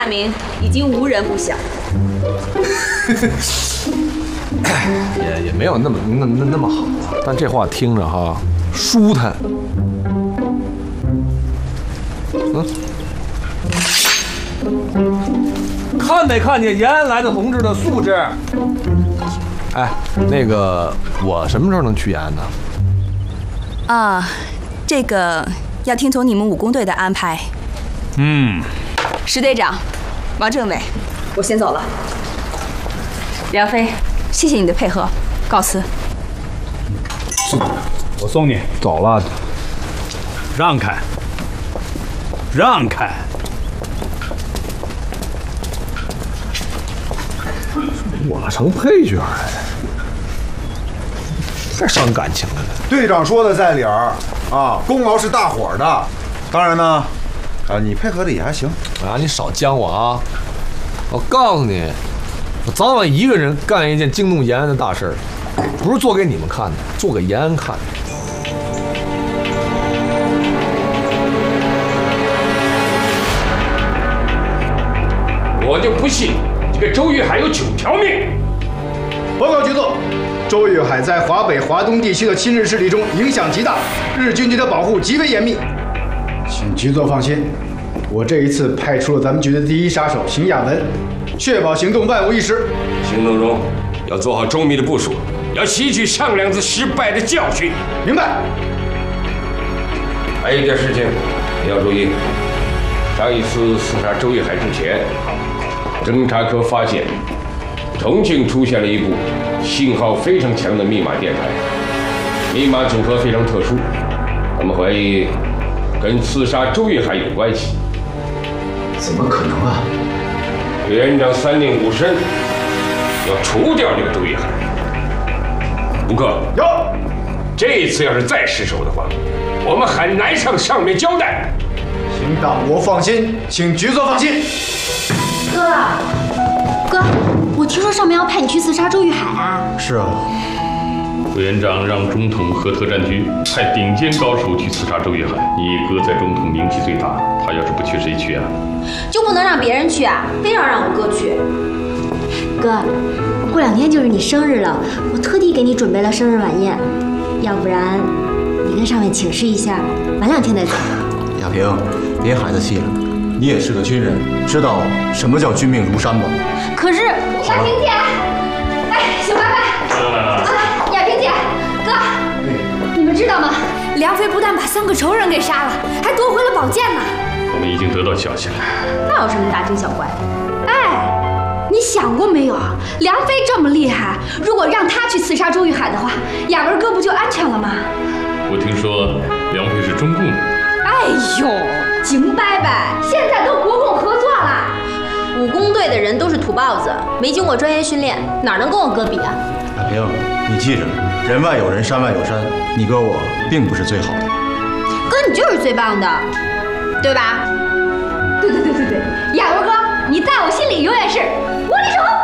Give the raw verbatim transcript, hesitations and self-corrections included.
大明已经无人不晓。 也也没有那么那那那么好啊，但这话听着哈舒坦。嗯，看没看见延安来的同志的素质？哎，那个我什么时候能去延安呢？ 啊，这个要听从你们武工队的安排。 嗯， 石队长，王政委，我先走了。梁飞，谢谢你的配合，告辞。 我送你走了。 让开，让开。 我成配角了，太伤感情了。 队长说的在理儿啊，功劳是大伙儿的。当然呢，啊，你配合的也还行。 啊，你少将我啊！我告诉你，我早晚一个人干一件惊动延安的大事儿，不是做给你们看的，做给延安看的。 我就不信这个周玉海有九条命。 报告局座，周玉海在华北、华东地区的亲日势力中影响极大，日军对他保护极为严密。请局座放心，我这一次派出了咱们局的第一杀手邢亚文，确保行动万无一失。 邢东荣要做好周密的部署，要吸取上两次失败的教训。 明白。 还有一件事情你要注意，上一次刺杀周玉海之前，侦查科发现重庆出现了一部信号非常强的密码电台，密码组合非常特殊，他们怀疑跟刺杀周玉海有关系。 怎么可能啊？ 委员长三令五申，要除掉这个周玉海。吴克， 有。 这一次要是再失手的话，我们很难向上面交代。 请党国放心，请局座放心。 哥，哥，我听说上面要派你去刺杀周玉海啊。 是啊。 委员长让中统和特战局派顶尖高手去刺杀周玉海。你哥在中统名气最大，他要是不去，谁去啊？ 就不能让别人去啊？非要让我哥去？哥，过两天就是你生日了，我特地给你准备了生日晚宴，要不然你跟上面请示一下，晚两天再走。 亚平，别孩子气了，你也是个军人，知道什么叫军命如山吗？ 可是亚萍姐，哎，小白白，啊，亚萍姐，哥，你们知道吗？梁飞不但把三个仇人给杀了，还夺回了宝剑呢。 我们已经得到消息了。 那有什么大惊小怪？哎，你想过没有啊？梁飞这么厉害，如果让他去刺杀周玉海的话，亚文哥不就安全了吗？ 我听说梁飞是中共的。 哎呦，景伯伯，现在都国共合作了。武工队的人都是土包子，没经过专业训练，哪能跟我哥比啊？ 亚平，你记着，人外有人，山外有山，你哥我并不是最好的。 哥，你就是最棒的，对吧？对对对对对，亚文哥，你在我心里永远是。